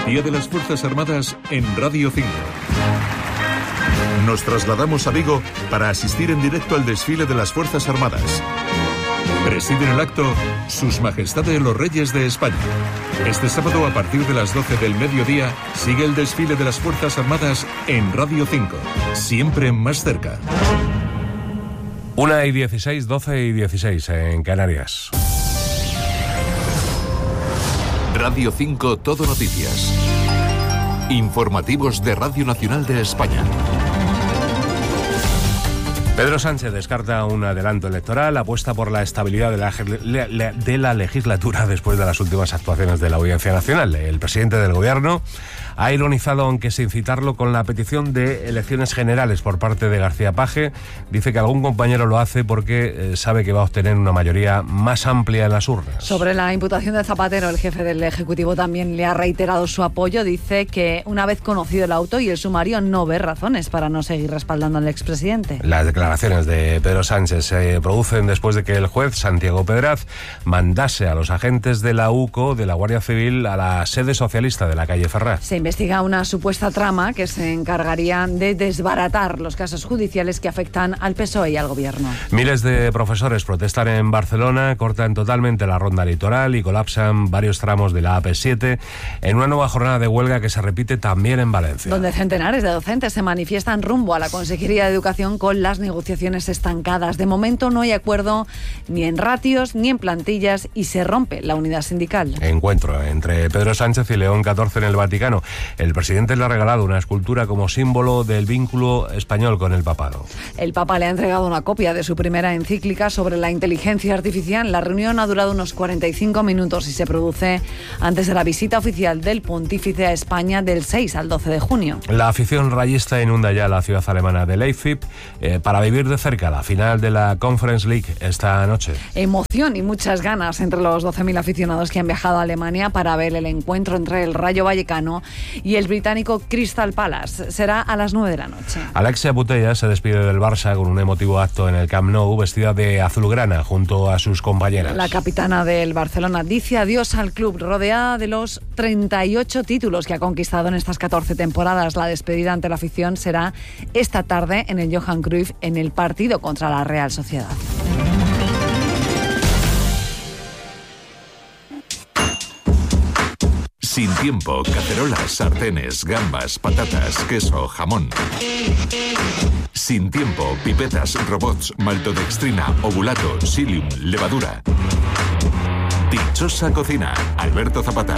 Día de las Fuerzas Armadas en Radio 5. Nos trasladamos a Vigo para asistir en directo al desfile de las Fuerzas Armadas. Presiden el acto Sus Majestades los Reyes de España. Este sábado, a partir de las 12 del mediodía, sigue el desfile de las Fuerzas Armadas en Radio 5. Siempre más cerca. 1:16, 12:16 en Canarias. Radio 5 Todo Noticias. Informativos de Radio Nacional de España. Pedro Sánchez descarta un adelanto electoral, apuesta por la estabilidad de la legislatura después de las últimas actuaciones de la Audiencia Nacional. El presidente del Gobierno ha ironizado, aunque sin citarlo, con la petición de elecciones generales por parte de García Paje. Dice que algún compañero lo hace porque sabe que va a obtener una mayoría más amplia en las urnas. Sobre la imputación de Zapatero, el jefe del Ejecutivo también le ha reiterado su apoyo. Dice que una vez conocido el auto y el sumario no ve razones para no seguir respaldando al expresidente. Las declaraciones de Pedro Sánchez se producen después de que el juez Santiago Pedraz mandase a los agentes de la UCO, de la Guardia Civil, a la sede socialista de la calle Ferraz. Se investiga una supuesta trama que se encargaría de desbaratar los casos judiciales que afectan al PSOE y al Gobierno. Miles de profesores protestan en Barcelona, cortan totalmente la ronda litoral y colapsan varios tramos de la AP7 en una nueva jornada de huelga que se repite también en Valencia. Donde centenares de docentes se manifiestan rumbo a la Consejería de Educación con las negociaciones estancadas. De momento no hay acuerdo ni en ratios ni en plantillas y se rompe la unidad sindical. Encuentro entre Pedro Sánchez y León XIV en el Vaticano. El presidente le ha regalado una escultura como símbolo del vínculo español con el papado. El Papa le ha entregado una copia de su primera encíclica sobre la inteligencia artificial. La reunión ha durado unos 45 minutos y se produce antes de la visita oficial del pontífice a España del 6 al 12 de junio. La afición rayista inunda ya la ciudad alemana de Leipzig para vivir de cerca la final de la Conference League esta noche. Emoción y muchas ganas entre los 12.000 aficionados que han viajado a Alemania para ver el encuentro entre el Rayo Vallecano y el británico Crystal Palace. Será a las 9 de la noche. Alexia Putellas se despide del Barça con un emotivo acto en el Camp Nou, vestida de azulgrana junto a sus compañeras. La capitana del Barcelona dice adiós al club, rodeada de los 38 títulos que ha conquistado en estas 14 temporadas. La despedida ante la afición será esta tarde en el Johan Cruyff en el partido contra la Real Sociedad. Sin tiempo, cacerolas, sartenes, gambas, patatas, queso, jamón. Sin tiempo, pipetas, robots, maltodextrina, ovulato, psyllium, levadura. Dichosa cocina, Alberto Zapata.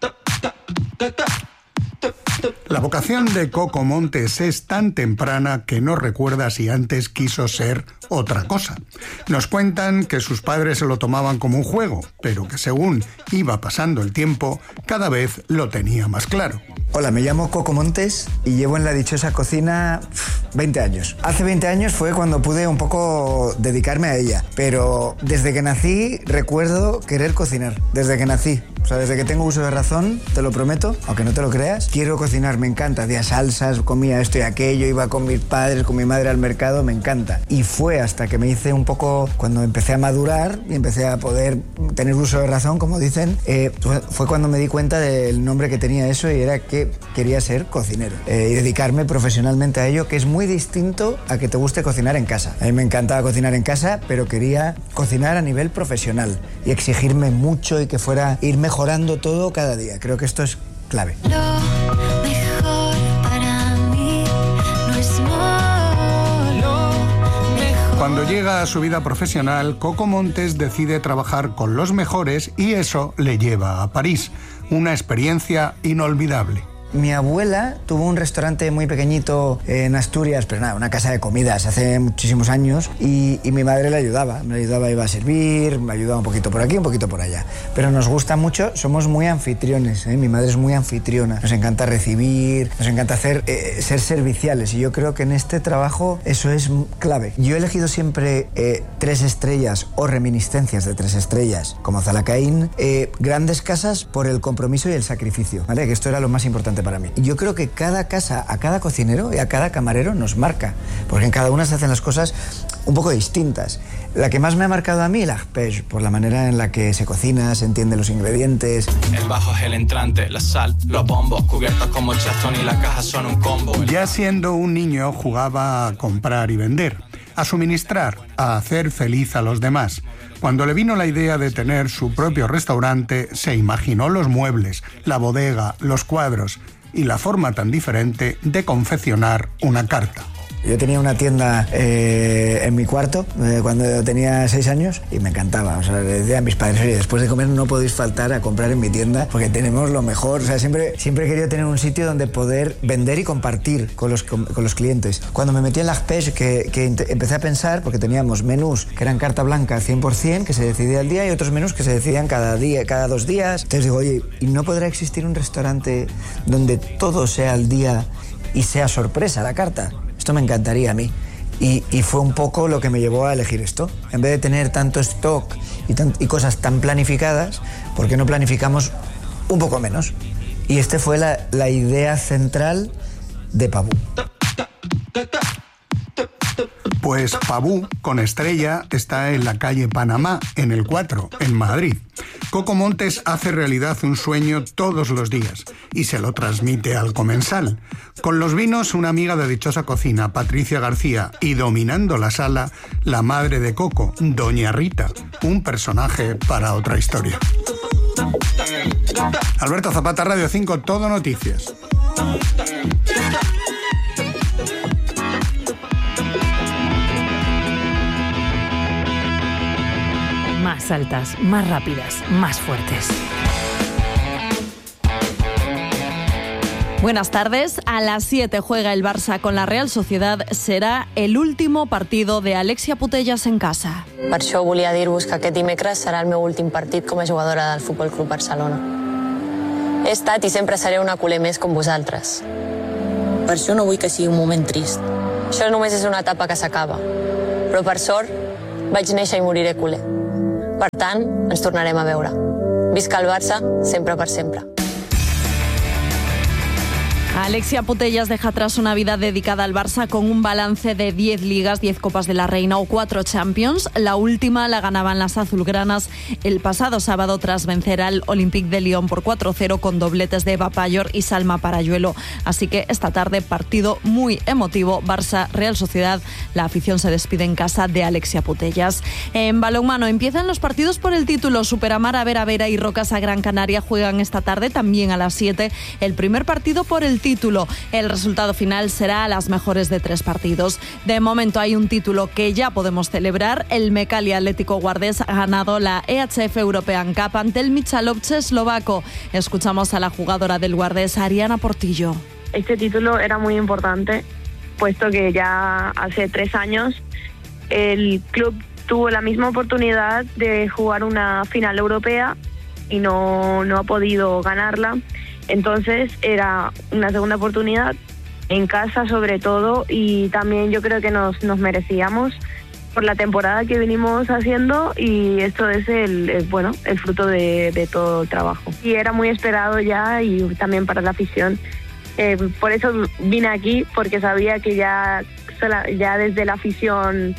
La vocación de Coco Montes es tan temprana que no recuerda si antes quiso ser otra cosa. Nos cuentan que sus padres se lo tomaban como un juego, pero que según iba pasando el tiempo, cada vez lo tenía más claro. Hola, me llamo Coco Montes y llevo en la dichosa cocina 20 años. Hace 20 años fue cuando pude un poco dedicarme a ella, pero desde que nací recuerdo querer cocinar, desde que nací. O sea, desde que tengo uso de razón, te lo prometo, aunque no te lo creas, quiero cocinar, me encanta. Hacía salsas, comía esto y aquello, iba con mis padres, con mi madre al mercado, me encanta. Y fue hasta que me hice un poco, cuando empecé a madurar y empecé a poder tener uso de razón, como dicen, fue cuando me di cuenta del nombre que tenía eso y era que quería ser cocinero. Y dedicarme profesionalmente a ello, que es muy distinto a que te guste cocinar en casa. A mí me encantaba cocinar en casa, pero quería cocinar a nivel profesional y exigirme mucho y que fuera ir mejorando todo cada día. Creo que esto es clave. Lo mejor para mí no es lo mejor. Cuando llega a su vida profesional, Coco Montes decide trabajar con los mejores y eso le lleva a París. Una experiencia inolvidable. Mi abuela tuvo un restaurante muy pequeñito en Asturias, pero nada, una casa de comidas hace muchísimos años y mi madre le ayudaba, iba a servir, me ayudaba un poquito por aquí, un poquito por allá. Pero nos gusta mucho, somos muy anfitriones, mi madre es muy anfitriona, nos encanta recibir, nos encanta ser serviciales y yo creo que en este trabajo eso es clave. Yo he elegido siempre 3 estrellas o reminiscencias de 3 estrellas, como Zalacaín, grandes casas por el compromiso y el sacrificio, ¿vale? Que esto era lo más importante para mí. Yo creo que cada casa, a cada cocinero y a cada camarero nos marca, porque en cada una se hacen las cosas un poco distintas. La que más me ha marcado a mí, la arpège, por la manera en la que se cocina, se entienden los ingredientes. El bajo es el entrante, la sal, los bombos, cubiertos como chastón y la caja son un combo. Ya siendo un niño jugaba a comprar y vender, a suministrar, a hacer feliz a los demás. Cuando le vino la idea de tener su propio restaurante, se imaginó los muebles, la bodega, los cuadros y la forma tan diferente de confeccionar una carta. Yo tenía una tienda en mi cuarto cuando tenía 6 años y me encantaba. O sea, le decía a mis padres, oye, después de comer no podéis faltar a comprar en mi tienda porque tenemos lo mejor. O sea, siempre he querido tener un sitio donde poder vender y compartir con los clientes. Cuando me metí en la arpège, que empecé a pensar, porque teníamos menús que eran carta blanca 100%, que se decidía al día, y otros menús que se decidían cada día, cada 2 días. Entonces digo, oye, ¿y no podrá existir un restaurante donde todo sea al día y sea sorpresa la carta? Esto me encantaría a mí. Y fue un poco lo que me llevó a elegir esto. En vez de tener tanto stock y cosas tan planificadas, ¿por qué no planificamos un poco menos? Y esta fue la idea central de Pabú. Pues Pabú, con estrella, está en la calle Panamá, en el 4, en Madrid. Coco Montes hace realidad un sueño todos los días y se lo transmite al comensal. Con los vinos, una amiga de dichosa cocina, Patricia García, y dominando la sala, la madre de Coco, Doña Rita, un personaje para otra historia. Alberto Zapata, Radio 5, Todo Noticias. Más altas, más rápidas, más fuertes. Buenas tardes. A las 7 juega el Barça con la Real Sociedad. Será el último partido de Alexia Putellas en casa. Per això volia dir-vos que aquest dimecres serà el meu últim partit com a jugadora del Futbol Club Barcelona. He estat i sempre seré una culer més com vosaltres. Per això no vull que sigui un moment trist. Això només és una etapa que s'acaba. Però per sort vaig néixer i moriré culer. Per tant, ens tornarem a veure. Visca el Barça, sempre per sempre. Alexia Putellas deja atrás una vida dedicada al Barça con un balance de 10 ligas, 10 Copas de la Reina o 4 Champions. La última la ganaban las azulgranas el pasado sábado tras vencer al Olympique de Lyon por 4-0 con dobletes de Eva Payor y Salma Parayuelo. Así que esta tarde partido muy emotivo. Barça-Real Sociedad. La afición se despide en casa de Alexia Putellas. En balonmano empiezan los partidos por el título. Superamara, Vera Vera y Rocasa Gran Canaria juegan esta tarde también a las 7. El primer partido por el título. El resultado final será a las mejores de 3 partidos. De momento hay un título que ya podemos celebrar. El Mecali Atlético Guardés ha ganado la EHF European Cup ante el Michalovce eslovaco. Escuchamos a la jugadora del Guardés, Ariana Portillo. Este título era muy importante, puesto que ya hace 3 años el club tuvo la misma oportunidad de jugar una final europea y no ha podido ganarla. Entonces era una segunda oportunidad en casa sobre todo, y también yo creo que nos merecíamos por la temporada que venimos haciendo, y esto es el fruto de todo el trabajo. Y era muy esperado ya, y también para la afición. Por eso vine aquí, porque sabía que ya desde la afición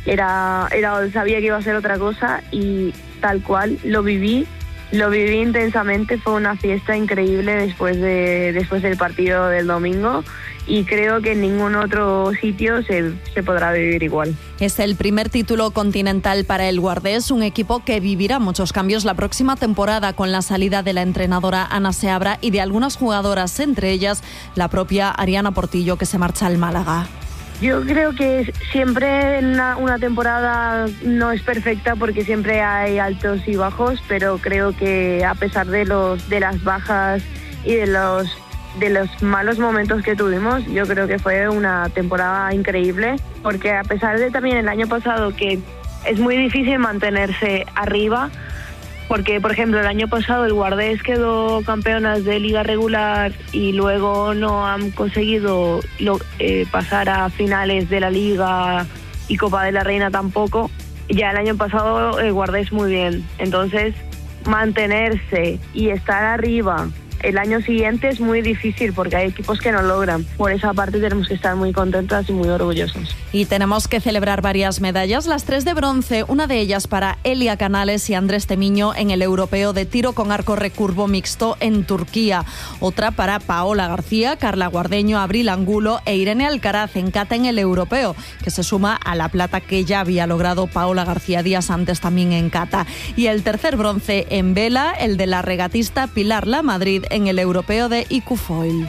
sabía que iba a ser otra cosa, y tal cual lo viví intensamente. Fue una fiesta increíble después del partido del domingo, y creo que en ningún otro sitio se podrá vivir igual. Es el primer título continental para el Guardés, un equipo que vivirá muchos cambios la próxima temporada con la salida de la entrenadora Ana Seabra y de algunas jugadoras, entre ellas la propia Ariana Portillo, que se marcha al Málaga. Yo creo que siempre una temporada no es perfecta, porque siempre hay altos y bajos, pero creo que a pesar de las bajas y de los malos momentos que tuvimos, yo creo que fue una temporada increíble, porque a pesar de también el año pasado que es muy difícil mantenerse arriba, porque por ejemplo el año pasado el Guardés quedó campeonas de liga regular y luego no han conseguido pasar a finales de la liga y Copa de la Reina tampoco. Ya el año pasado el Guardés muy bien, entonces mantenerse y estar arriba el año siguiente es muy difícil porque hay equipos que no logran. Por esa parte tenemos que estar muy contentas y muy orgullosos. Y tenemos que celebrar varias medallas, las 3 de bronce, una de ellas para Elia Canales y Andrés Temiño en el europeo de tiro con arco recurvo mixto en Turquía. Otra para Paola García, Carla Guardeño, Abril Angulo e Irene Alcaraz en kata en el europeo, que se suma a la plata que ya había logrado Paola García días antes también en kata. Y el tercer bronce en vela, el de la regatista Pilar Lamadrid en el europeo de Icufoil.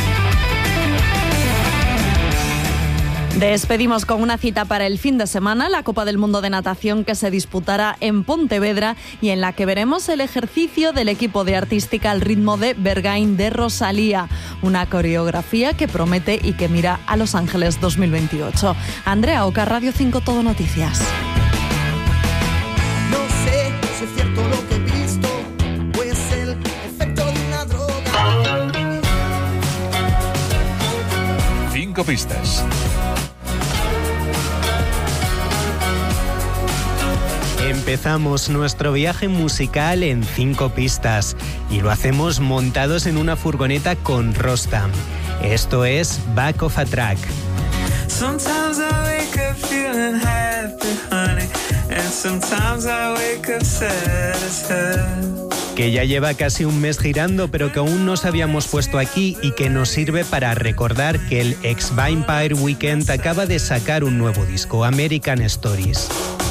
Despedimos con una cita para el fin de semana, la Copa del Mundo de Natación que se disputará en Pontevedra y en la que veremos el ejercicio del equipo de artística al ritmo de Bergain de Rosalía, una coreografía que promete y que mira a Los Ángeles 2028. Andrea Oca, Radio 5 Todo Noticias. No sé si es cierto lo que he visto, pues el efecto de una droga. 5 pistas. Empezamos nuestro viaje musical en 5 pistas y lo hacemos montados en una furgoneta con Rostam. Esto es Back of a Track. Sometimes I wake up feeling happy, honey, and sometimes I wake up sad as hell. Que ya lleva casi un mes girando, pero que aún no se habíamos puesto aquí y que nos sirve para recordar que el ex Vampire Weekend acaba de sacar un nuevo disco, American Stories.